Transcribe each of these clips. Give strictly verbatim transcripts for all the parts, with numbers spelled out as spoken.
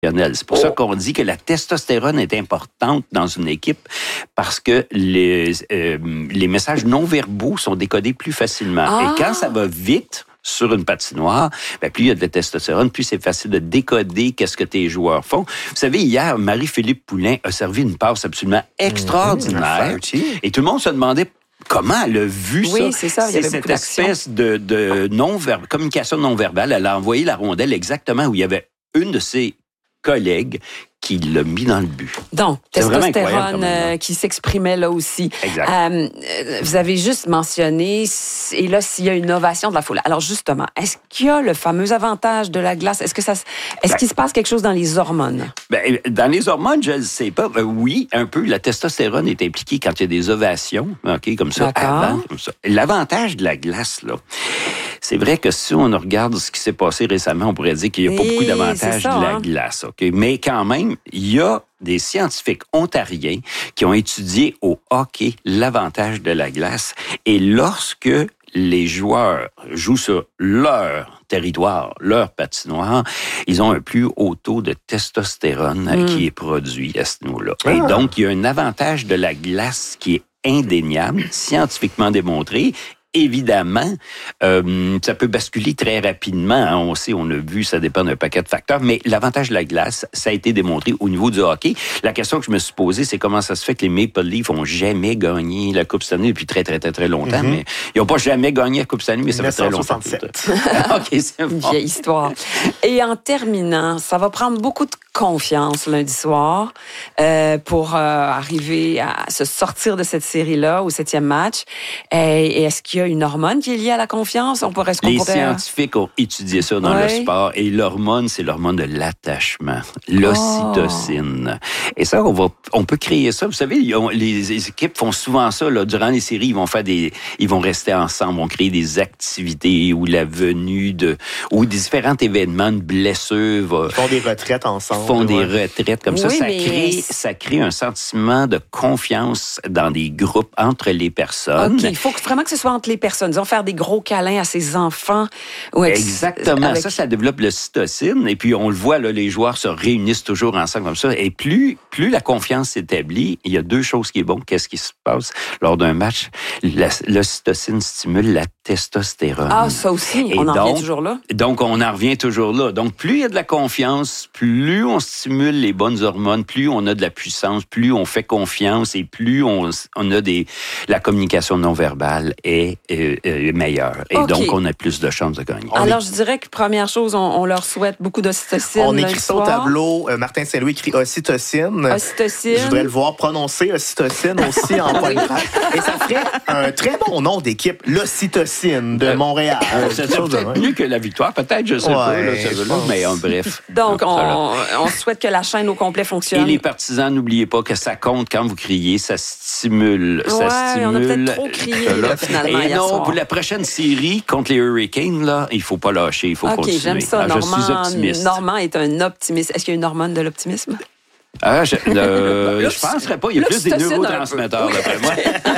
C'est pour ça qu'on dit que la testostérone est importante dans une équipe parce que les, euh, les messages non verbaux sont décodés plus facilement. Ah. Et quand ça va vite sur une patinoire, ben plus il y a de la testostérone, plus c'est facile de décoder qu'est-ce que tes joueurs font. Vous savez, hier, Marie-Philippe Poulin a servi une passe absolument extraordinaire. Mmh, et tout le monde se demandait comment elle a vu ça. Oui, c'est ça. Il y avait c'est beaucoup cette espèce de, de non-ver- communication non-verbale. Elle a envoyé la rondelle exactement où il y avait une de ses collègues qui l'a mis dans le but. Donc, c'est testostérone euh, qui s'exprimait là aussi. Exact. Euh, vous avez juste mentionné, et là, s'il y a une ovation de la foule. Alors, justement, est-ce qu'il y a le fameux avantage de la glace? Est-ce que ça, est-ce ben, qu'il se passe quelque chose dans les hormones? Ben, dans les hormones, je ne sais pas. Ben, oui, un peu. La testostérone est impliquée quand il y a des ovations, ok, comme ça, D'accord. avant, comme ça. L'avantage de la glace, là, c'est vrai que si on regarde ce qui s'est passé récemment, on pourrait dire qu'il n'y a pas beaucoup d'avantages ça, de la hein? glace. Okay? Mais quand même, il y a des scientifiques ontariens qui ont étudié au hockey l'avantage de la glace. Et lorsque les joueurs jouent sur leur territoire, leur patinoire, ils ont un plus haut taux de testostérone mm. qui est produit à ce niveau-là. Ah. Et donc, il y a un avantage de la glace qui est indéniable, scientifiquement démontré. Évidemment, euh, ça peut basculer très rapidement. Hein. On sait, on a vu, ça dépend d'un paquet de facteurs. Mais l'avantage de la glace, ça a été démontré au niveau du hockey. La question que je me suis posée, c'est comment ça se fait que les Maple Leafs ont jamais gagné la Coupe Stanley depuis très, très, très, très longtemps. Mm-hmm. Mais ils n'ont pas jamais gagné la Coupe Stanley, mais ça fait très longtemps. OK, c'est bon. Vieille histoire. Et en terminant, ça va prendre beaucoup de confiance lundi soir euh, pour euh, arriver à se sortir de cette série-là au septième match. Et, et est-ce qu'il y a une hormone qui est liée à la confiance? On pourrait, est-ce qu'on Les pourrait... scientifiques ont étudié ça dans ouais. le sport et l'hormone, c'est l'hormone de l'attachement, l'ocytocine. Oh. Et ça, on va, on peut créer ça. Vous savez, les équipes font souvent ça là, durant les séries. Ils vont faire des, ils vont rester ensemble, vont créer des activités ou la venue de, ou des différents événements, de blessures. Va, ils font des retraites ensemble. Font des ouais. retraites comme oui, ça. Ça mais... crée, ça crée un sentiment de confiance dans des groupes entre les personnes. OK, il faut vraiment que ce soit entre les personnes. Disons, faire des gros câlins à ses enfants. Ouais, Exactement. Avec... Ça, ça développe l'ocytocine. Et puis, on le voit, là, les joueurs se réunissent toujours ensemble comme ça. Et plus, plus la confiance s'établit, il y a deux choses qui est bon. Qu'est-ce qui se passe lors d'un match? La, l'ocytocine stimule la testostérone. Ah, ça aussi, et on donc, en revient toujours là. Donc, on en revient toujours là. Donc, plus il y a de la confiance, plus on stimule les bonnes hormones, plus on a de la puissance, plus on fait confiance et plus on, on a des... La communication non verbale est, est, est meilleure. Et okay. donc, on a plus de chances de gagner. Alors, est... je dirais que première chose, on, on leur souhaite beaucoup d'ocytocine. On écrit ça au tableau. Euh, Martin Saint-Louis écrit ocytocine. Ocytocine. Je voudrais le voir prononcer ocytocine aussi en polygraphe. Et ça ferait un très bon nom d'équipe, l'Ocytocine de Montréal. Euh, c'est peut-être mieux que la victoire, peut-être, je sais ouais, pas. Là, ça là, mais en bref. Donc, on, on souhaite que la chaîne au complet fonctionne. Et les partisans, n'oubliez pas que ça compte quand vous criez, ça stimule. Ouais, ça stimule. On a peut-être trop crié, là, finalement. Et non, soir. Pour la prochaine série contre les Hurricanes, là, il ne faut pas lâcher, il faut okay, continuer. OK, j'aime ça. Alors, Normand, je suis optimiste. Normand est un optimiste. Est-ce qu'il y a une hormone de l'optimisme? Ah, je ne euh, penserais pas. Il y a plus des neurotransmetteurs, d'après moi.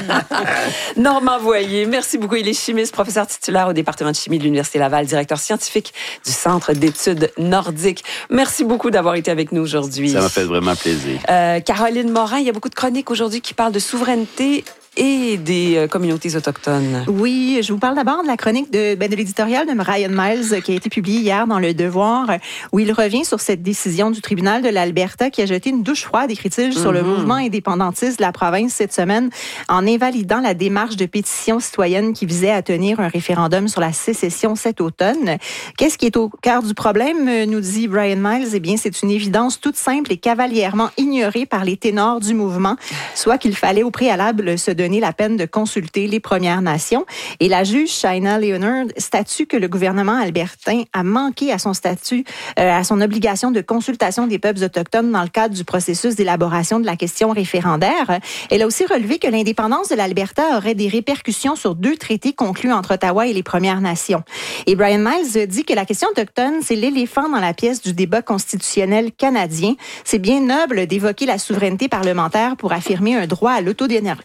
Normand Voyer, merci beaucoup. Il est chimiste, professeur titulaire au département de chimie de l'Université Laval, directeur scientifique du Centre d'études nordiques. Merci beaucoup d'avoir été avec nous aujourd'hui. Ça m'a fait vraiment plaisir. Euh, Caroline Morin, il y a beaucoup de chroniques aujourd'hui qui parlent de souveraineté et des euh, communautés autochtones. Oui, je vous parle d'abord de la chronique de, ben, de l'éditorial de Ryan Miles qui a été publié hier dans Le Devoir, où il revient sur cette décision du tribunal de l'Alberta qui a jeté une douche froide, écrit-il, mm-hmm. sur le mouvement indépendantiste de la province cette semaine en invalidant la démarche de pétition citoyenne qui visait à tenir un référendum sur la sécession cet automne. Qu'est-ce qui est au cœur du problème, nous dit Brian Miles? Eh bien, c'est une évidence toute simple et cavalièrement ignorée par les ténors du mouvement, soit qu'il fallait au préalable se donner la peine de consulter les Premières Nations. Et la juge Shaina Leonard statue que le gouvernement albertain a manqué à son statut, euh, à son obligation de consultation des peuples autochtones dans le cadre du processus d'élaboration de la question référendaire. Elle a aussi relevé que l'indépendance de l'Alberta aurait des répercussions sur deux traités conclus entre Ottawa et les Premières Nations. Et Brian Miles dit que la question autochtone, c'est l'éléphant dans la pièce du débat constitutionnel canadien. C'est bien noble d'évoquer la souveraineté parlementaire pour affirmer un droit à l'autodétermination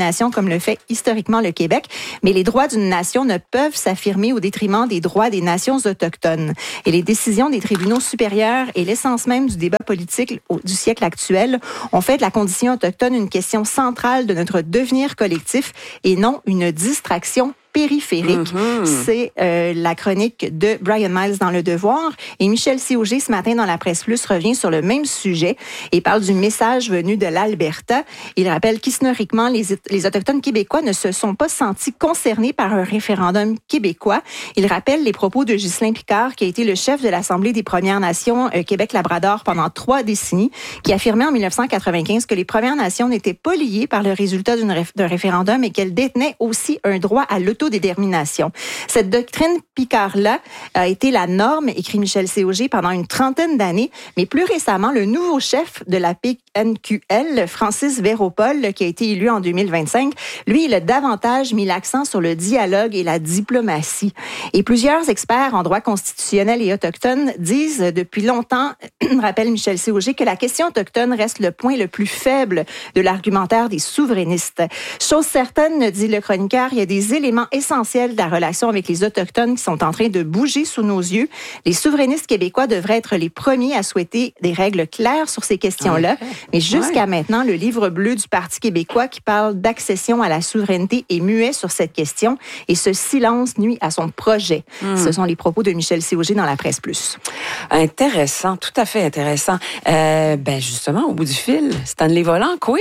d'autodétermination comme le fait historiquement le Québec, mais les droits d'une nation ne peuvent s'affirmer au détriment des droits des nations autochtones. Et les décisions des tribunaux supérieurs et l'essence même du débat politique du siècle actuel ont fait de la condition autochtone une question centrale de notre devenir collectif et non une distraction périphérique. Mm-hmm. C'est euh, la chronique de Brian Miles dans Le Devoir. Et Michel Siauger, ce matin, dans la Presse Plus, revient sur le même sujet et parle du message venu de l'Alberta. Il rappelle qu'historiquement, les, les Autochtones québécois ne se sont pas sentis concernés par un référendum québécois. Il rappelle les propos de Ghislain Picard, qui a été le chef de l'Assemblée des Premières Nations euh, Québec-Labrador pendant trois décennies, qui affirmait en dix-neuf cent quatre-vingt-quinze que les Premières Nations n'étaient pas liées par le résultat d'une réf- d'un référendum et qu'elles détenaient aussi un droit à l'autodétermination. Cette doctrine Picard-là a été la norme, écrit Michel Siauger, pendant une trentaine d'années, mais plus récemment, le nouveau chef de la P N Q L, Francis Véropol, qui a été élu en deux mille vingt-cinq, lui, il a davantage mis l'accent sur le dialogue et la diplomatie. Et plusieurs experts en droit constitutionnel et autochtone disent depuis longtemps, rappelle Michel Siauger, que la question autochtone reste le point le plus faible de l'argumentaire des souverainistes. Chose certaine, dit le chroniqueur, il y a des éléments essentiels de la relation avec les Autochtones qui sont en train de bouger sous nos yeux. Les souverainistes québécois devraient être les premiers à souhaiter des règles claires sur ces questions-là. Okay. Mais jusqu'à ouais. maintenant, le livre bleu du Parti québécois qui parle d'accession à la souveraineté est muet sur cette question et ce silence nuit à son projet. Mm. Ce sont les propos de Michel Siauger dans la Presse Plus. Intéressant, tout à fait intéressant. Euh, ben justement, au bout du fil, Stanley Volant, quoi?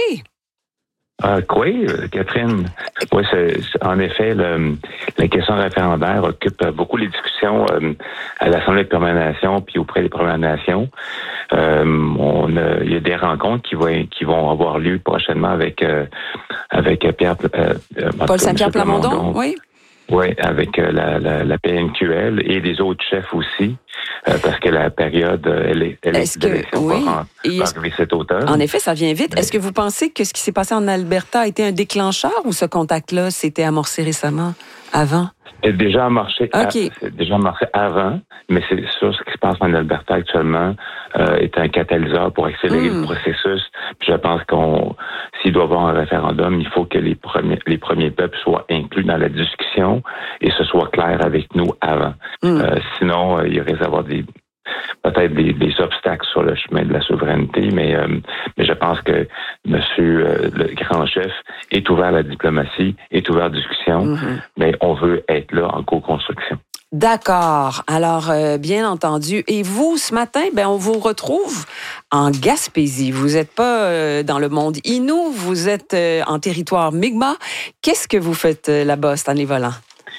Ah, quoi, Catherine? Oui, c'est, c'est, en effet, le, la question référendaire occupe beaucoup les discussions euh, à l'Assemblée des Premières Nations puis auprès des Premières Nations. Euh, on a, il y a des rencontres qui vont qui vont avoir lieu prochainement avec euh, avec Pierre euh, Paul Saint-Pierre Plamondon, oui. Oui, avec euh, la, la, la P N Q L et les autres chefs aussi, euh, parce que la période elle est, elle est d'élection oui. va, va arriver cet automne. En effet, ça vient vite. Mais... Est-ce que vous pensez que ce qui s'est passé en Alberta a été un déclencheur ou ce contact-là s'était amorcé récemment, avant? C'est déjà amorcé, okay. à, c'est déjà amorcé avant, mais c'est sûr ce qui se passe en Alberta actuellement euh, est un catalyseur pour accélérer mm. le processus. Puis je pense qu'on, s'il doit y avoir un référendum, il faut que les premiers, les premiers peuples soient inclus dans la discussion et ce soit clair avec nous avant. Mm. Euh, sinon, euh, il risque d'avoir des peut-être des, des obstacles sur le chemin de la souveraineté, mais, euh, mais je pense que Monsieur euh, le grand chef est ouvert à la diplomatie, est ouvert à la discussion, mm-hmm. mais on veut être là en co-construction. D'accord. Alors, euh, bien entendu. Et vous, ce matin, ben, on vous retrouve en Gaspésie. Vous n'êtes pas euh, dans le monde Innu, vous êtes euh, en territoire Mi'kmaq. Qu'est-ce que vous faites euh, là-bas, Stanley Volant?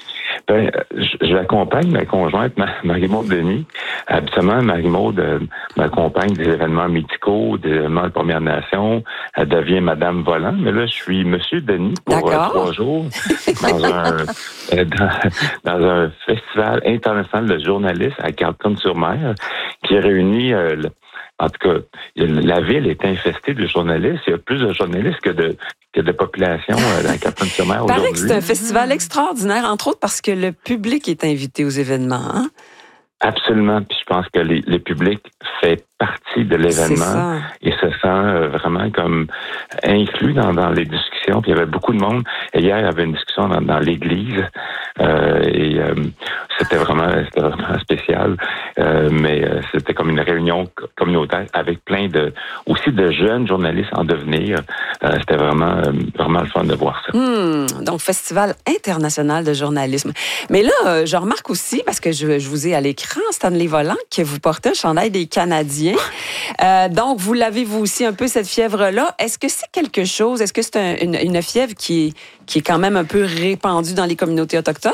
Ben, j'accompagne ma conjointe, Marie-Maude Denis. Habituellement, Marie-Maude euh, m'accompagne des événements médicaux, des événements de Première Nation. Elle devient Madame Volant. Mais là, je suis Monsieur Denis pour euh, trois jours dans un, euh, dans, dans un festival international de journalistes à Carleton-sur-Mer qui réunit... Euh, le, En tout cas, la ville est infestée de journalistes. Il y a plus de journalistes que de, que de population euh, dans Carleton-sur-Mer aujourd'hui. Il paraît que c'est un festival extraordinaire, entre autres parce que le public est invité aux événements. Hein? Absolument. Puis je pense que les, le public fait partie de l'événement et se sent euh, vraiment comme inclus dans, dans les discussions. Puis il y avait beaucoup de monde. Et hier, il y avait une discussion dans, dans l'église euh, et euh, c'était vraiment, c'était vraiment spécial. Euh, mais euh, c'était comme une réunion communautaire avec plein de aussi de jeunes journalistes en devenir. Euh, c'était vraiment euh, vraiment le fun de voir ça. Mmh, donc Festival international de journalisme. Mais là, euh, je remarque aussi parce que je, je vous ai à l'écran, Stanley Volant, que vous portez un chandail des Canadiens. Euh, donc, vous l'avez vous aussi un peu cette fièvre-là. Est-ce que c'est quelque chose? Est-ce que c'est un, une, une fièvre qui est, qui est quand même un peu répandue dans les communautés autochtones?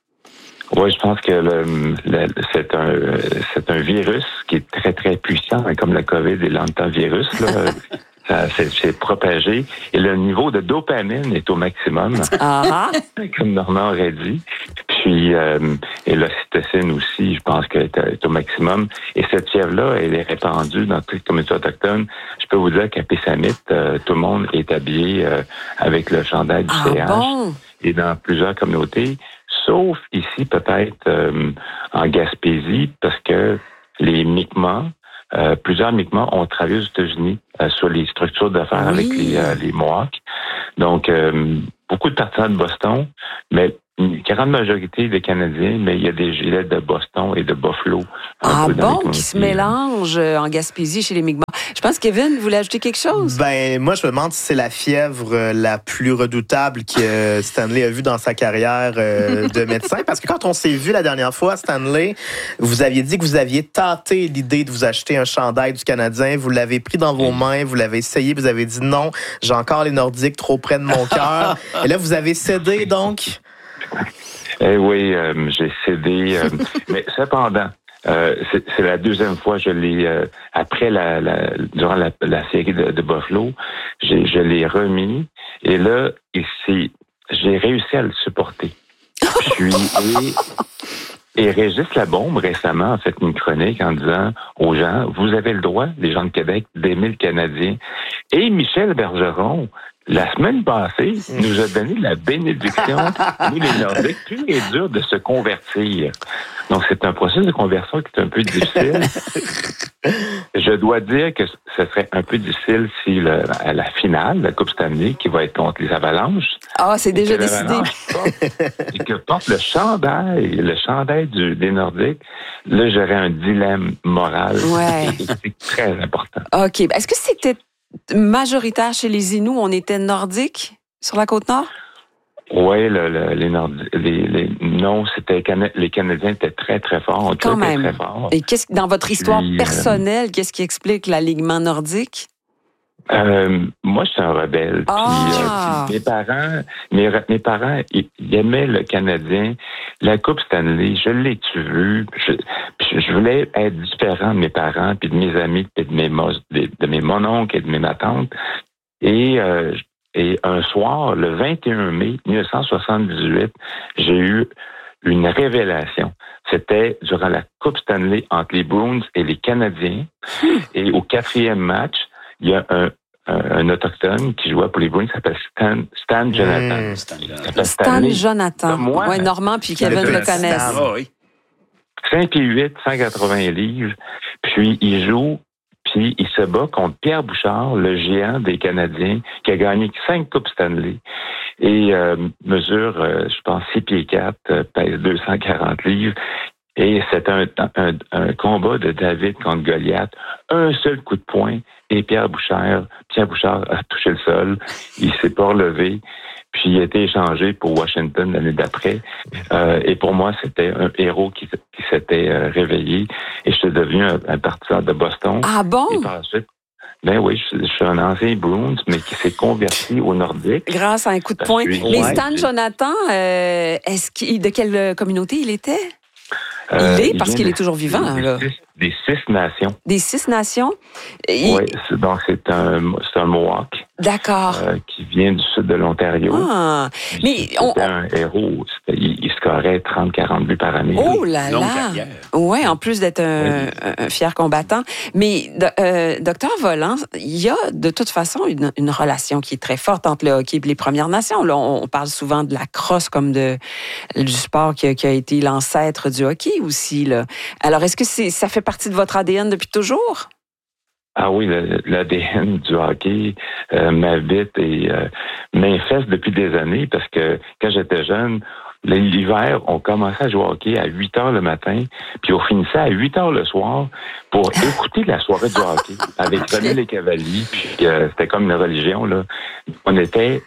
Oui, je pense que le, le, c'est un c'est un virus qui est très, très puissant, hein, comme la COVID et l'antivirus, là. Ça s'est, s'est propagé et le niveau de dopamine est au maximum, ah. comme Normand aurait dit. Puis, euh, et l'ocytocine aussi, je pense qu'elle est, est au maximum. Et cette fièvre-là, elle est répandue dans toutes les communautés autochtones. Je peux vous dire qu'à Pessamit, euh, tout le monde est habillé euh, avec le chandail du ah, C H. Bon. Et dans plusieurs communautés, sauf ici peut-être euh, en Gaspésie, parce que les Mi'kmaq, Euh, plusieurs Mi'kmaq ont travaillé aux États-Unis euh, sur les structures d'affaires oui. avec les, euh, les Mohawks. Donc, euh, beaucoup de partisans de Boston, mais une grande majorité des Canadiens, mais il y a des gilets de Boston et de Buffalo. Ah bon, qui se mélangent en Gaspésie chez les Mi'kmaq. Je pense que Kevin voulait ajouter quelque chose. Ben, moi, je me demande si c'est la fièvre la plus redoutable que Stanley a vue dans sa carrière de médecin. Parce que quand on s'est vu la dernière fois, Stanley, vous aviez dit que vous aviez tenté l'idée de vous acheter un chandail du Canadien. Vous l'avez pris dans vos mains, vous l'avez essayé, vous avez dit non, j'ai encore les Nordiques trop près de mon cœur. Et là, vous avez cédé, donc... Eh oui, euh, j'ai cédé. Euh, mais cependant, euh, c'est, c'est la deuxième fois que je l'ai, euh, après la, la durant la, la série de, de Buffalo, j'ai, je l'ai remis. Et là, ici, j'ai réussi à le supporter. Puis, et, et Régis Labombe, récemment, a fait une chronique en disant aux gens, vous avez le droit, les gens de Québec, d'aimer le Canadien. Et Michel Bergeron, la semaine passée, nous a donné la bénédiction, nous les Nordiques, plus il est dur de se convertir. Donc, c'est un processus de conversion qui est un peu difficile. Je dois dire que ce serait un peu difficile si le, à la finale, la Coupe Stanley, qui va être contre les Avalanches. Ah, c'est déjà décidé. Porte, et que porte le chandail, le chandail du, des Nordiques, là, j'aurais un dilemme moral. Ouais. C'est très important. OK. Est-ce que c'était majoritaire chez les Inuits? On était nordiques sur la Côte-Nord? Oui, le, le, les, Nordi- les, les non, c'était les Canadiens étaient très très forts. Quand très, même. Très forts. Et qu'est-ce dans votre histoire Puis, personnelle, euh, qu'est-ce qui explique l'alignement nordique? Euh, moi, je suis un rebelle. Ah. Puis, euh, puis mes parents, mes, mes parents, ils, ils aimaient le Canadien. La Coupe Stanley, je l'ai-tu vu? Je, je, je voulais être différent de mes parents, puis de mes amis, puis de mes, de, de mes mononcles et de mes matantes. Et euh, Et un soir, le vingt et un mai dix-neuf cent soixante-dix-huit, j'ai eu une révélation. C'était durant la Coupe Stanley entre les Bruins et les Canadiens. Et au quatrième match, il y a un, un, un autochtone qui jouait pour les Bruins, qui s'appelle Stan, Stan Jonathan. Mmh, Stan, Stan Jonathan. Moi, ouais, Normand puis Kevin le connaissent. Ah, oui. cinq pieds huit, cent quatre-vingts livres. Puis il joue, puis il se bat contre Pierre Bouchard, le géant des Canadiens, qui a gagné cinq Coupes Stanley. Et euh, mesure, euh, je pense, six pieds quatre, euh, pèse deux cent quarante livres. Et c'est un, un, un combat de David contre Goliath. Un seul coup de poing et Pierre Bouchard, Pierre Bouchard a touché le sol. Il s'est pas relevé. Puis il a été échangé pour Washington l'année d'après. Euh, et pour moi, c'était un héros qui, qui s'était euh, réveillé. Et je suis devenu un, un partisan de Boston. Ah bon? Et par la suite, ben oui, je, je suis un ancien Bruins, mais qui s'est converti au Nordique. Grâce à un coup de poing. Suis, mais ouais, Stan Jonathan, euh, est-ce qu'il, de quelle communauté il était? Euh, il est, il parce qu'il des, est toujours vivant. Des, là. Six, des six nations. Des six nations? Oui, c'est, donc c'est un, c'est un Mohawk. D'accord. Euh, qui vient du sud de l'Ontario. Ah, mais c'était on... un héros. C'était, il, il scorait trente à quarante buts par année. Oh là là! Oui, en plus d'être un, oui. un fier combattant. Mais, euh, docteur Volant, il y a de toute façon une, une relation qui est très forte entre le hockey et les Premières Nations. Là, on, on parle souvent de la crosse comme de, du sport qui a, qui a été l'ancêtre du hockey aussi. Là. Alors, est-ce que c'est, ça fait partie de votre A D N depuis toujours? Ah oui, l'A D N du hockey euh, m'habite et euh, m'infeste depuis des années parce que quand j'étais jeune, l'hiver, on commençait à jouer au hockey à huit heures le matin, puis on finissait à huit heures le soir pour écouter la soirée du hockey avec René Les Cavaliers, puis euh, c'était comme une religion, là. On était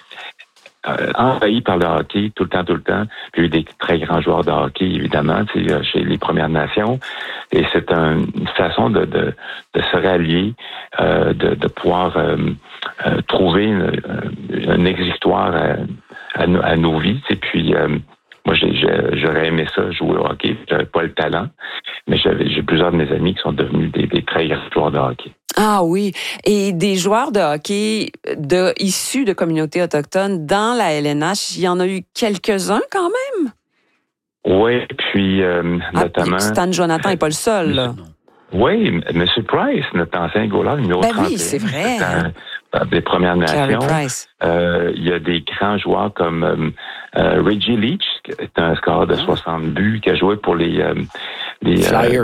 euh, envahis par le hockey tout le temps, tout le temps. Puis il y a eu des très grands joueurs de hockey, évidemment, chez les Premières Nations. Et c'est un, une façon de, de, de se rallier, euh, de, de pouvoir euh, euh, trouver une, un exutoire à, à, nos, à nos vies. Et puis, euh, moi, j'ai, j'ai, j'aurais aimé ça, jouer au hockey. J'avais pas le talent, mais j'avais, j'ai plusieurs de mes amis qui sont devenus des, des très grands joueurs de hockey. Ah oui, et des joueurs de hockey de, issus de communautés autochtones dans la L N H, il y en a eu quelques-uns quand même? Oui, puis euh, ah, notamment... Stan Jonathan n'est pas le seul, là. Oui, M. Price, notre ancien goaler, numéro ben trente et un. Oui, c'est vrai. Dans, dans des Premières Nations. Price. Euh, il y a des grands joueurs comme euh, euh, Reggie Leach, qui est un scoreur de soixante buts, qui a joué pour les... Euh, les Flyers.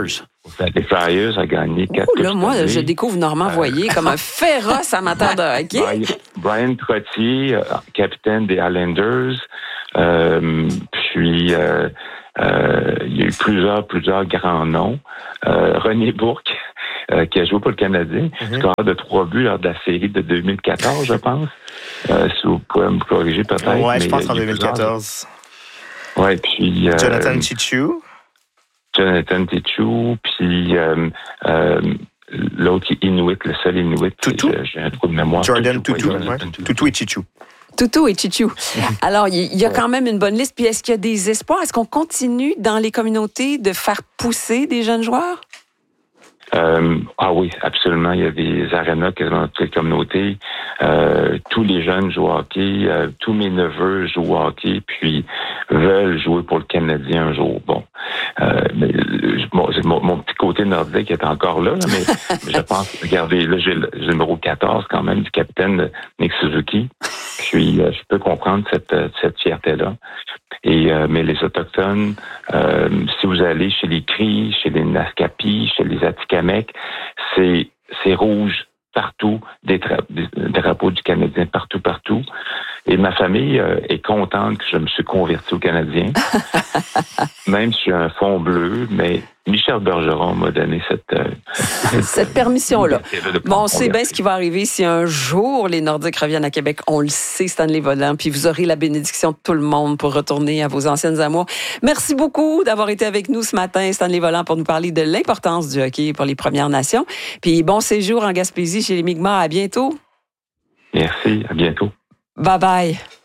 Les Flyers ont gagné quatre Ouh, là, moi, je découvre Normand Voyer comme un féroce amateur de hockey. Brian, Brian Trottier, capitaine des Islanders. Euh, puis, euh, euh, il y a eu plusieurs, plusieurs grands noms. Euh, René Bourque, euh, qui a joué pour le Canadien, mm-hmm. score de trois buts lors de la série de deux mille quatorze, je pense. Euh, si vous pouvez me corriger peut-être. Oui, je pense en deux mille quatorze. Oui, puis... Euh, Jonathan Chichou. Jonathan Tichou, puis euh, euh, l'autre Inuit, le seul Inuit. Toutou? J'ai un trou de mémoire. Jordan Toutou, ouais. Toutou et Chichou. Toutou et Chichou. Alors, il y a quand même une bonne liste. Puis est-ce qu'il y a des espoirs? Est-ce qu'on continue dans les communautés de faire pousser des jeunes joueurs? Euh, ah oui, absolument. Il y a des arénas quasiment dans toutes les communautés. Euh, tous les jeunes jouent au hockey. Euh, tous mes neveux jouent au hockey, puis veulent jouer pour le Canadien un jour. Bon, euh, mais bon, mon, mon petit côté nordique est encore là, là mais je pense, regardez, là j'ai le numéro quatorze quand même du capitaine Nick Suzuki. Puis euh, je peux comprendre cette, cette fierté-là. Et euh, mais les Autochtones, euh, si vous allez chez les Cris, chez les Naskapi, chez les Atikamekw, c'est c'est rouge partout, des, tra- des drapeaux du Canadien partout, partout. Et ma famille euh, est contente que je me suis converti au Canadien, même si j'ai un fond bleu, mais Michel Bergeron m'a donné cette... Euh, cette, cette permission-là. Bon, on sait bien ce qui va arriver si un jour les Nordiques reviennent à Québec. On le sait, Stanley Volant, puis vous aurez la bénédiction de tout le monde pour retourner à vos anciennes amours. Merci beaucoup d'avoir été avec nous ce matin, Stanley Volant, pour nous parler de l'importance du hockey pour les Premières Nations. Puis bon séjour en Gaspésie chez les Mi'kmaq. À bientôt. Merci, à bientôt. Bye bye.